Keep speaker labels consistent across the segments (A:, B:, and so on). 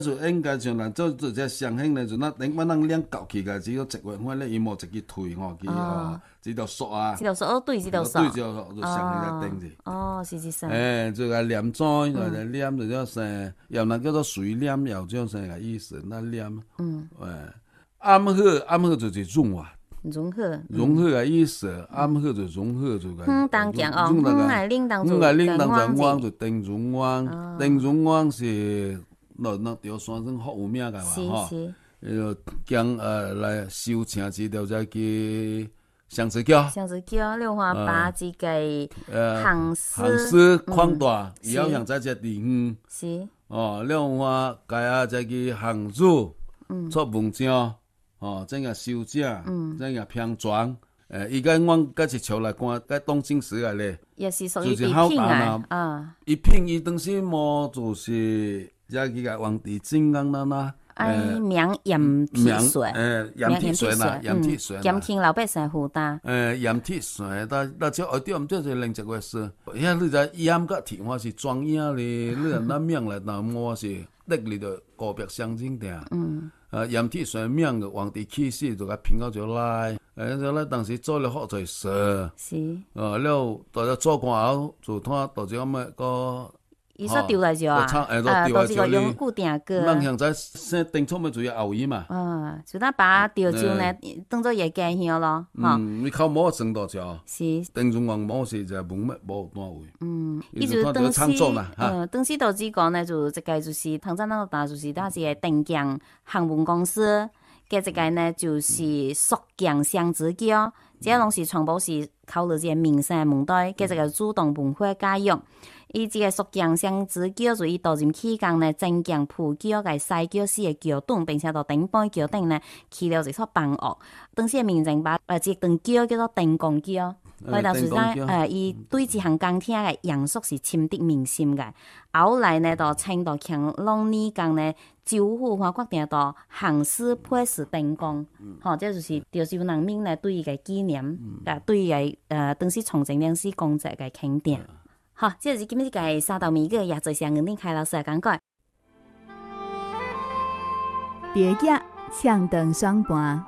A: 就应该像咱做这相声咧，就咱等我咱两搞起个，只有1月份咧，伊无一支退吼，去吼，一条束啊，
B: 一条束对，一条束，
A: 对就相声来顶者。
B: 是。
A: 就个念纸，就念就叫生，要那叫做水念，要叫生个意思，那念。暗号就是融化。融合个意思，暗号就融合就个。
B: 当讲哦，爱铃铛就
A: 定融旺，定融旺是那条山上好有名个嘛吼。是。讲来收请一条只叫香子桥。香子
B: 桥六花八一个行
A: 市宽大，以后像在这地方。
B: 是。
A: 六花街再去行主，出门章。这个收正，这个平庄，伊甲阮甲一撮来看，甲当正时个咧，
B: 也是属于一品啊。
A: 一品伊当时无就是遮去个皇帝正刚啦。
B: 名盐铁水，
A: 盐铁水啦，盐铁水，
B: 减轻老百姓负担。
A: 盐铁水，但只后头毋对就另一回事。遐你知盐甲铁我是装影咧，你若那名来，那我是得里头高别相争定。盐铁水名个皇帝去世就甲评到就来，就来当时做了好在事。
B: 是。
A: 了大家做官后就看到这么个。
B: 伊煞丢来就到时个用固定个。
A: 咱现在生丁初要注意后伊嘛。
B: 就咱把钓就呢，当做夜家乡咯。
A: 你靠毛生到就。
B: 是。
A: 丁中王毛是就无单位。
B: 伊就当时都只讲呢，就这个就是唐山那个大就是它是个定江航运公司，嘅这个呢就是蜀江香子桥，这拢是全部是考虑这个民生问题，嘅这个主动文化教育。伊即个蜀江香子桥就伊导入期间呢，增强普桥个西桥市个桥墩，并且到顶半桥顶呢起了一撮房屋。当时民众把这段桥叫做定公桥。回到时阵，伊对这项工程个杨树是深得民心个。后来呢，到清到乾隆年间呢，州府决定到行使配饰定公，这就是有人民呢对伊个纪念，对伊个当时重整历史工作个肯定。好，这是今日个3道谜语，也做上阮开老师个讲解。
C: 第一呛灯双盘。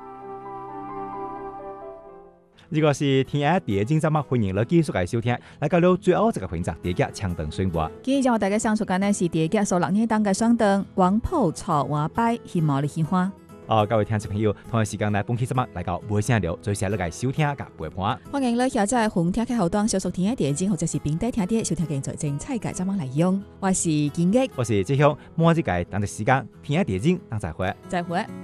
D: 如果是听下第一节节目，欢迎你继续来收听。来到了最后这个环节，第一抢灯宣布。
C: 今日将我大家上述间呢是第一数6年当嘅双灯，王铺草瓦摆，希望你喜欢。
D: 各位听众朋友，同一时间呢，本期节目来到尾声了，最下你来收听甲陪伴。
C: 欢迎你下载红听客户端小数听嘅第一节，或者是平底听啲收听嘅最精彩嘅节目内容。我是金吉，
D: 我是志雄，末日嘅当嘅时间听第一节，当再会。
C: 再会。